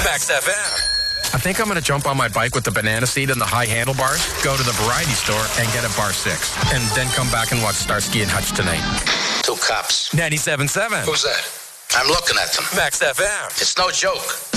Max FM. I think I'm going to jump on my bike with the banana seat and the high handlebars, go to the variety store, and get a bar 6. And then come back and watch Starsky and Hutch tonight. 2 cops. 97.7. Who's that? I'm looking at them. Max FM. It's no joke.